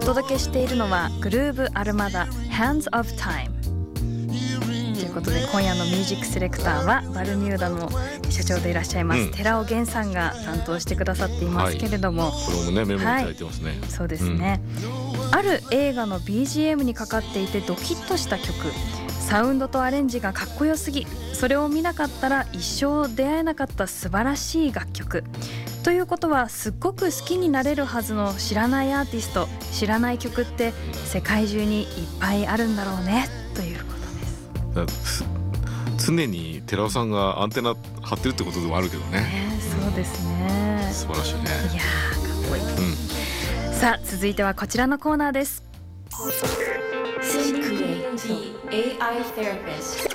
届けしているのはグルーブアルマダ Hands of Timeということで、今夜のミュージックセレクターはバルミューダの社長でいらっしゃいます、寺尾源さんが担当してくださっていますけれども、 これもねメモいただいてますね。 そうですね、ある映画の BGM にかかっていてドキッとした曲、サウンドとアレンジがかっこよすぎ、それを見なかったら一生出会えなかった素晴らしい楽曲ということは、すっごく好きになれるはずの知らないアーティスト、知らない曲って世界中にいっぱいあるんだろうねということです。 常に寺尾さんがアンテナ張ってるってことでもあるけどね。 そうですね、 素晴らしいね。 いやーかっこいい、さあ続いてはこちらのコーナーです。 Syncreate the AI Therapist